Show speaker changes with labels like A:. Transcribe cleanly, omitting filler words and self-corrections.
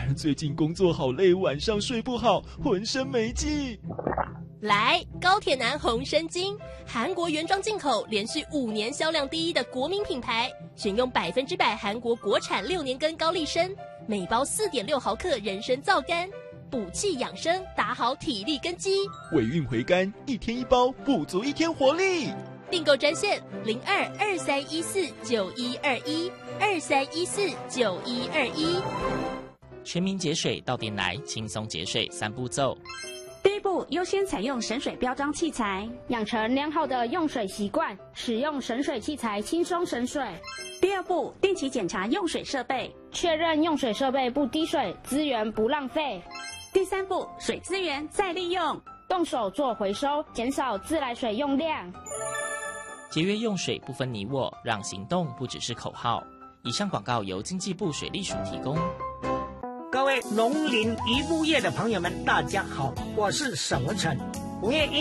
A: 最近工作好累，晚上睡不好，浑身没劲。
B: 来，高铁男红参精，韩国原装进口，连续5年销量第一的国民品牌，选用100%韩国国产6年根高丽参，每包4.6毫克人参皂苷，补气养生，打好体力根基。
A: 尾韵回甘，1天1包，补足1天活力。
B: 订购专线02-2314-9121，2314-9121。
C: 全民节水到店来，轻松节水3步骤。
D: 第一步，优先采用省水标章器材，
E: 养成良好的用水习惯，使用省水器材轻松省水。
D: 第二步，定期检查用水设备，
E: 确认用水设备不滴水，资源不浪费。
D: 第三步，水资源再利用，
E: 动手做回收，减少自来水用量。
C: 节约用水不分你我，让行动不只是口号。以上广告由经济部水利署提供。
F: 各位农林渔牧业的朋友们，大家好，我是沈文成。5月1